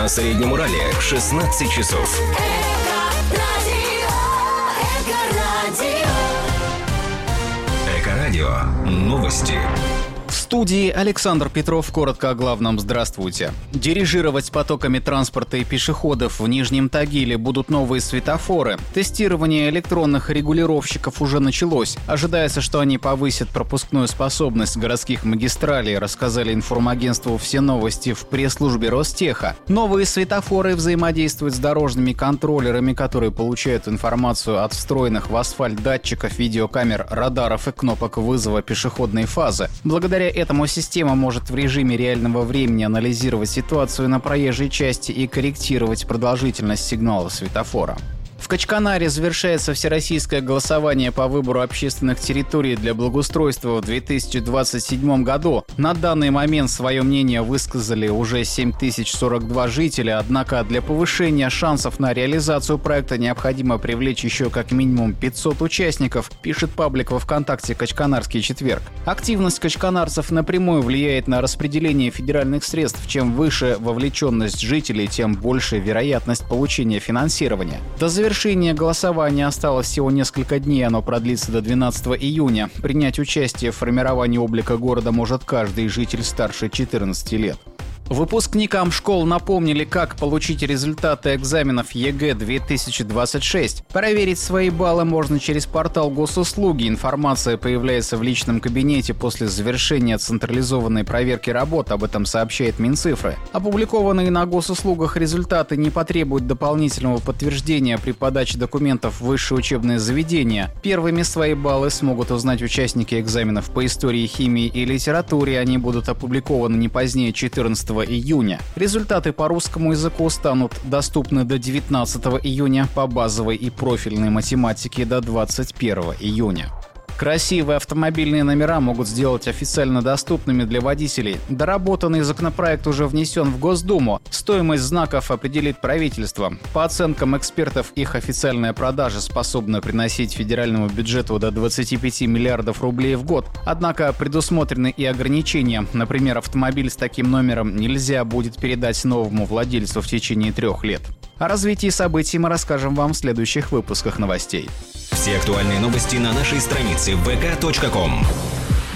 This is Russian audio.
На Среднем Урале 16 часов. Эко-радио. Новости. В студии Александр Петров. Коротко о главном. Здравствуйте. Дирижировать потоками транспорта и пешеходов в Нижнем Тагиле будут новые светофоры. Тестирование электронных регулировщиков уже началось. Ожидается, что они повысят пропускную способность городских магистралей, рассказали информагентству «Все новости» в пресс-службе Ростеха. Новые светофоры взаимодействуют с дорожными контроллерами, которые получают информацию от встроенных в асфальт датчиков, видеокамер, радаров и кнопок вызова пешеходной фазы. Благодаря этому система может в режиме реального времени анализировать ситуацию на проезжей части и корректировать продолжительность сигнала светофора. В Качканаре завершается всероссийское голосование по выбору общественных территорий для благоустройства в 2027 году. На данный момент свое мнение высказали уже 7042 жителя, однако для повышения шансов на реализацию проекта необходимо привлечь еще как минимум 500 участников, пишет паблик во ВКонтакте «Качканарский четверг». Активность качканарцев напрямую влияет на распределение федеральных средств. Чем выше вовлеченность жителей, тем больше вероятность получения финансирования. До завершения голосования осталось всего несколько дней, оно продлится до 12 июня. Принять участие в формировании облика города может каждый житель старше 14 лет. Выпускникам школ напомнили, как получить результаты экзаменов ЕГЭ 2026. Проверить свои баллы можно через портал госуслуги. Информация появляется в личном кабинете после завершения централизованной проверки работ, об этом сообщает Минцифры. Опубликованные на госуслугах результаты не потребуют дополнительного подтверждения при подаче документов в высшее учебное заведение. Первыми свои баллы смогут узнать участники экзаменов по истории, химии и литературе. Они будут опубликованы не позднее 14 июня. Результаты по русскому языку станут доступны до 19 июня, по базовой и профильной математике до 21 июня. Красивые автомобильные номера могут сделать официально доступными для водителей. Доработанный законопроект уже внесен в Госдуму. Стоимость знаков определит правительство. По оценкам экспертов, их официальная продажа способна приносить федеральному бюджету до 25 миллиардов рублей в год. Однако предусмотрены и ограничения. Например, автомобиль с таким номером нельзя будет передать новому владельцу в течение 3 лет. О развитии событий мы расскажем вам в следующих выпусках новостей. Все актуальные новости на нашей странице vk.com.